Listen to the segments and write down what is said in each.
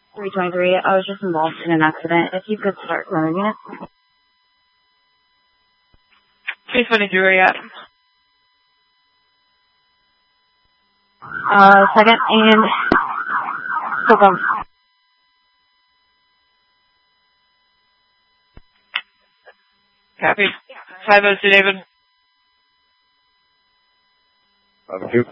323, I was just involved in an accident. If you could start running it. 323, where you at? Second and Hookham. Copy. 502, David. 502.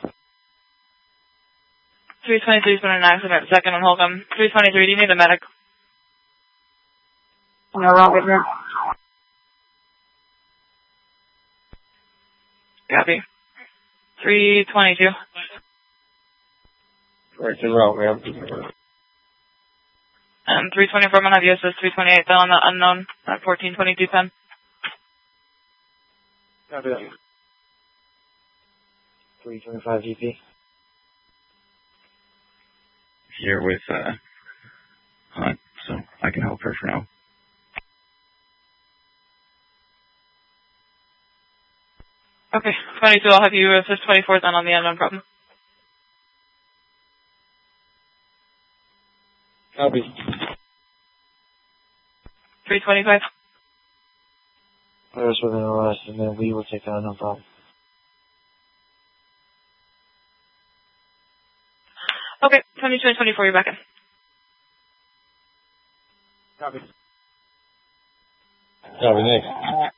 323's been in an accident. Second and Holcomb. 323, do you need a medic? No, wrong with you. Copy. 322. Right in route, ma'am. 324, I'm gonna have you assist 328, though, on the unknown at 142210. Copy that. 325 GP. Here with Hunt, so I can help her for now. Okay, 22, I'll have you assist 24 then on the unknown problem. Copy. 325. Players within arrest, and then we will take that, no problem. Okay, 22 and 24, you're back in. Copy. Copy, next.